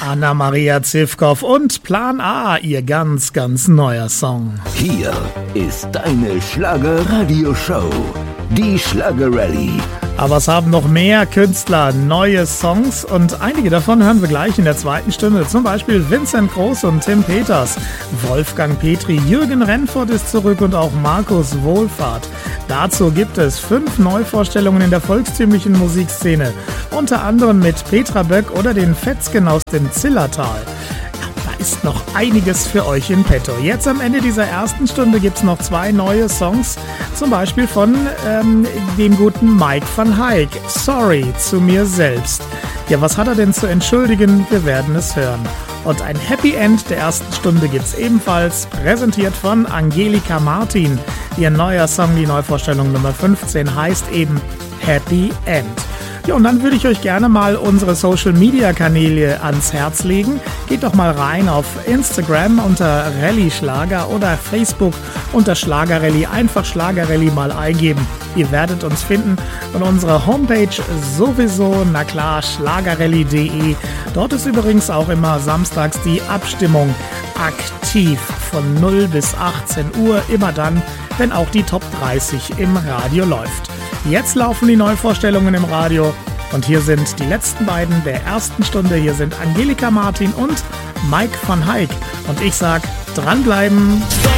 Anna-Maria Zivkow und Plan A, ihr ganz, ganz neuer Song. Hier ist deine Schlager-Radio-Show, die Schlager-Rallye. Aber es haben noch mehr Künstler neue Songs und einige davon hören wir gleich in der zweiten Stunde. Zum Beispiel Vincent Groß und Tim Peters, Wolfgang Petri, Jürgen Rennfort ist zurück und auch Markus Wohlfahrt. Dazu gibt es 5 Neuvorstellungen in der volkstümlichen Musikszene, unter anderem mit Petra Böck oder den Fetzken aus dem Zillertal. Ist noch einiges für euch in petto. Jetzt am Ende dieser ersten Stunde gibt es noch 2 neue Songs, zum Beispiel von dem guten Mike van Hayk, Sorry zu mir selbst. Ja, was hat er denn zu entschuldigen? Wir werden es hören. Und ein Happy End der ersten Stunde gibt es ebenfalls, präsentiert von Angelika Martin. Ihr neuer Song, die Neuvorstellung Nummer 15, heißt eben Happy End. Ja, und dann würde ich euch gerne mal unsere Social-Media-Kanäle ans Herz legen. Geht doch mal rein auf Instagram unter Rallye Schlager oder Facebook unter Schlager-Rallye. Einfach Schlager-Rallye mal eingeben. Ihr werdet uns finden. Und unsere Homepage sowieso, na klar, schlagerrallye.de. Dort ist übrigens auch immer samstags die Abstimmung aktiv von 0 bis 18 Uhr. Immer dann, wenn auch die Top 30 im Radio läuft. Jetzt laufen die Neuvorstellungen im Radio und hier sind die letzten beiden der ersten Stunde. Hier sind Angelika Martin und Mike van Hayk und ich sag, dranbleiben.